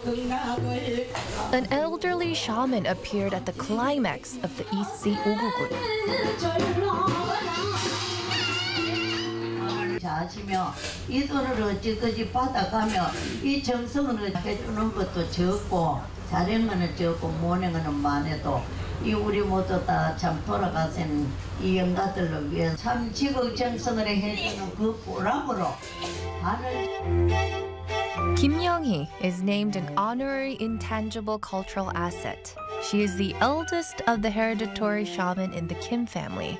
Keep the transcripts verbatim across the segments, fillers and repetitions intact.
An elderly shaman appeared at the climax of the East Sea 오구군. 자시며 이 돈을 어찌든지 받아가며 이 정성을 해주는 것도 적고 잘한 거는 적고 못한 거는 많아도 이 우리 모두 다 참 돌아가신 이 영가들을 위해 참 지극정성을 해주는 그 보람으로 하늘. Kim Young-hee is named an honorary intangible cultural asset. She is the eldest of the hereditary shaman in the Kim family.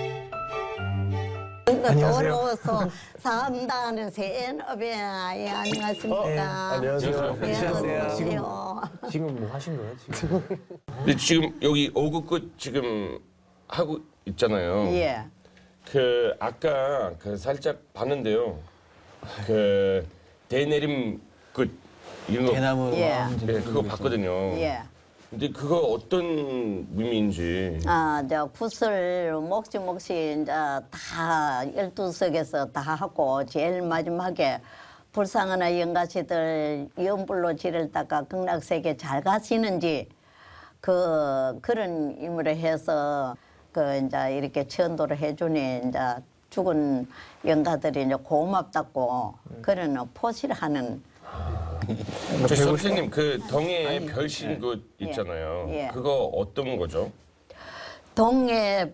돌아와서 산다는 새업에 안녕하십니까? 네, 안녕하세요. 네, 안녕하세요. 지금, 지금 뭐 하신 거예요? 지금? 근데 지금 여기 오구끝 지금 하고 있잖아요. 예. 그 아까 그 살짝 봤는데요. 그 대내림 끝 이런 거. 대나무. 예. 네, 그거 봤거든요. 예. 근데 그거 어떤 의미인지. 아, 저 구슬 몫이 몫이 이제 다 열두 석에서 다 하고 제일 마지막에 불쌍한 영가씨들 연불로 지를다가 극락세계 잘 가시는지 그 그런 의미로 해서 그 이제 이렇게 천도를 해주니 이제 죽은 영가들이 이제 고맙다고 그런 포시를 하는. 저 선생님 그 동해 별신굿 있잖아요. 예. 그거 어떤 거죠? 동해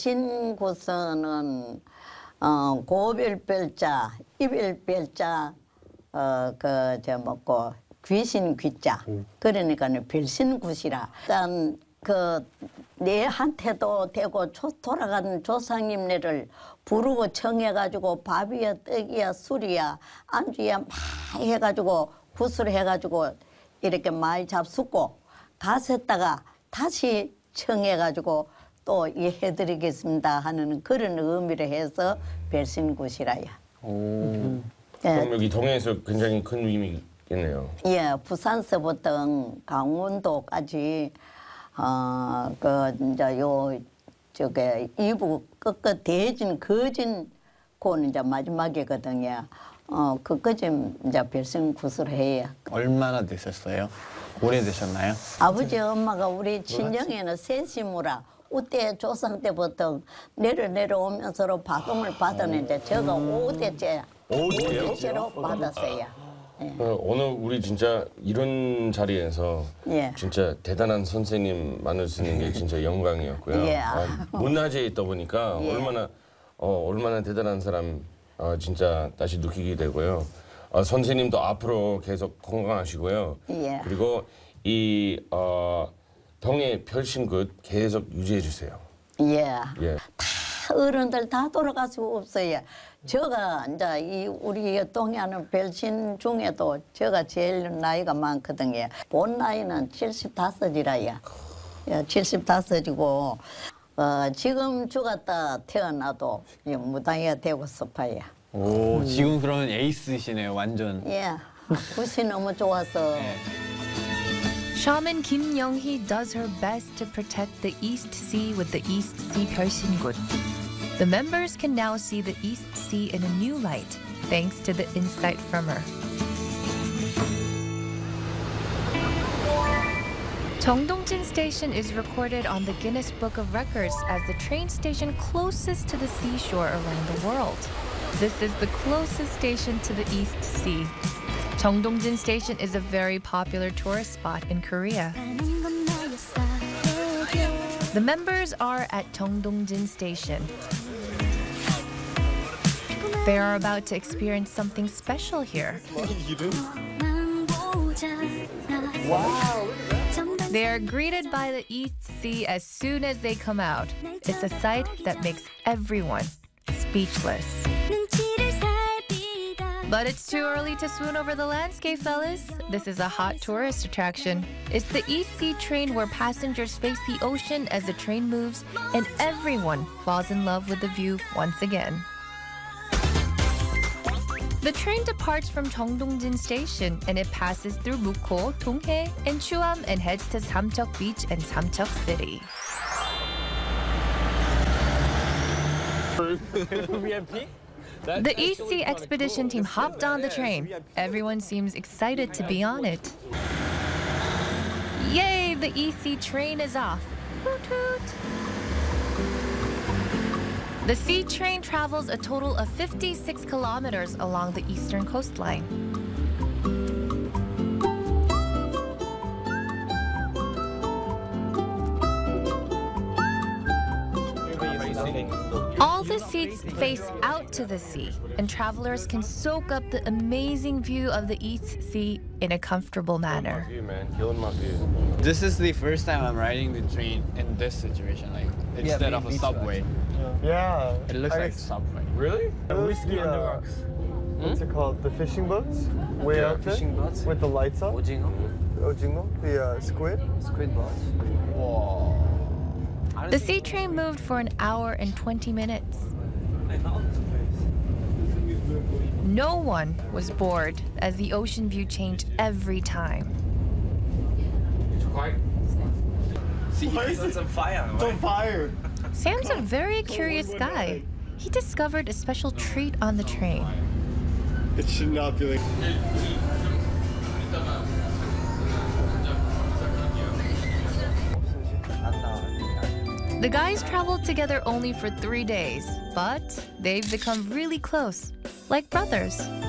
별신구서는 어, 고별별자, 이별별자, 어, 그, 저, 뭐고, 귀신 귀자. 그러니까는 별신굿이라. 일단, 그, 내한테도 되고, 조, 돌아간 조상님네를 부르고 청해가지고, 밥이야, 떡이야, 술이야, 안주야, 막 해가지고, 굿을 해가지고, 이렇게 많이 잡수고, 가셨다가 다시 청해가지고, 또 해드리겠습니다 하는 그런 의미를 해서 별신굿이라야. 오. 그럼 여기 동해에서 굉장히 큰 의미겠네요. 예, 부산서부터 강원도까지 어, 그 이제 요 저게 이부 끝끝 대진 거진 고는 이제 마지막이거든요. 어, 그까지 이제 별신굿을 해요. 얼마나 되셨어요? 오래되셨나요? 아버지 엄마가 우리 친정에는 셋이무라. 우때 조상 때부터 내려 내려오면서로 바동을 받았는데 제가 오 대째 오 대째로 받았어요. 예. 어, 오늘 우리 진짜 이런 자리에서 예. 진짜 대단한 선생님 만날 수 있는 게 진짜 영광이었고요. 예. 아, 문화재에 있다 보니까 예. 얼마나 어, 얼마나 대단한 사람 어, 진짜 다시 느끼게 되고요. 어, 선생님도 앞으로 계속 건강하시고요. 예. 그리고 이 어, 동해 별신굿 계속 유지해 주세요. 예. 예. 다 어른들 다 돌아가시고 없어요. 제가 이제 이 우리 동해하는 별신 중에도 제가 제일 나이가 많거든요. 본 나이는 칠십다섯이라요. 예, 칠십다섯이고 어, 지금 죽었다 태어나도 무당이가 되고 싶어요. 오, 지금 그러면 에이스시네요, 완전. 예, 굿이 너무 좋아서. Shaman Kim Young-hee does her best to protect the East Sea with the East Sea 별신굿. The members can now see the East Sea in a new light, thanks to the insight from her. Cheongdongjin Station is recorded on the Guinness Book of Records as the train station closest to the seashore around the world. This is the closest station to the East Sea. Cheongdongjin Station is a very popular tourist spot in Korea. The members are at Cheongdongjin Station. They are about to experience something special here. Wow. They are greeted by the East Sea as soon as they come out. It's a sight that makes everyone speechless. But it's too early to swoon over the landscape, fellas. This is a hot tourist attraction. It's the East Sea train where passengers face the ocean as the train moves, and everyone falls in love with the view once again. The train departs from Cheongdongjin Station, and it passes through Mukho, Donghae, and Chuam and heads to Samcheok Beach and Samcheok City. V I P? The East Sea expedition team hopped on the train. Everyone seems excited to be on it. Yay, the E C train is off. Hoot hoot. The sea train travels a total of fifty-six kilometers along the eastern coastline. All the seats face out to the sea, and travelers can soak up the amazing view of the East Sea in a comfortable manner. view, man. Killing my view. This is the first time I'm riding the train in this situation, like instead of a subway. Yeah. It looks I like guess- subway. Really? Whiskey on the rocks. What's it called? The fishing boats? Way Yeah, out there? fishing boats. With the lights on? 오징어, Ojingo? The uh, squid? squid boats. Whoa. The sea train moved for an hour and twenty minutes. No one was bored as the ocean view changed every time. It's on fire. On fire! Sam's a very curious guy. He discovered a special treat on the train. It should not be like. The guys traveled together only for three days, but they've become really close, like brothers.